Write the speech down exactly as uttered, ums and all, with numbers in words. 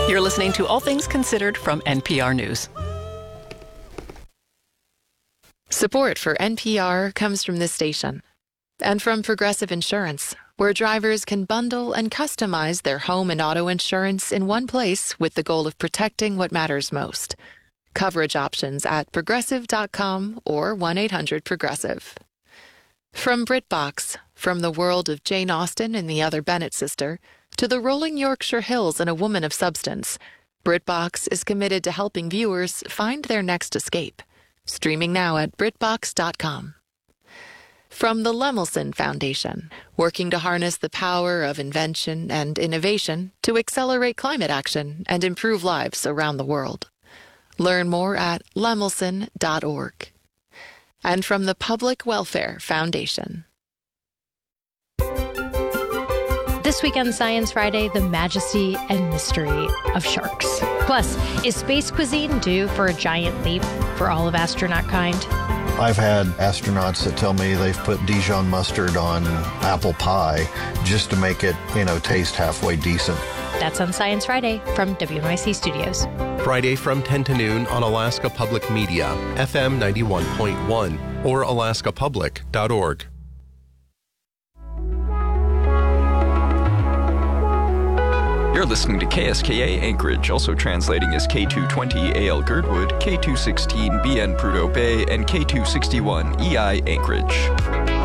You're listening to All Things Considered from N P R News. Support for N P R comes from this station and from Progressive Insurance, where drivers can bundle and customize their home and auto insurance in one place with the goal of protecting what matters most. Coverage options at progressive dot com or one eight hundred progressive. From BritBox, from the world of Jane Austen and the Other Bennet Sister, to the rolling Yorkshire Hills and A Woman of Substance, BritBox is committed to helping viewers find their next escape. Streaming now at britbox dot com. From the Lemelson Foundation, working to harness the power of invention and innovation to accelerate climate action and improve lives around the world. Learn more at lemelson dot org. And from the Public Welfare Foundation. This week on Science Friday, the majesty and mystery of sharks. Plus, is space cuisine due for a giant leap for all of astronaut kind? I've had astronauts that tell me they've put Dijon mustard on apple pie just to make it, you know, taste halfway decent. That's on Science Friday from W N Y C Studios. Friday from ten to noon on Alaska Public Media, F M ninety-one point one or alaska public dot org. You're listening to K S K A Anchorage, also translating as K two twenty A L Girdwood, K two sixteen B N Prudhoe Bay, and K two sixty-one E I Anchorage.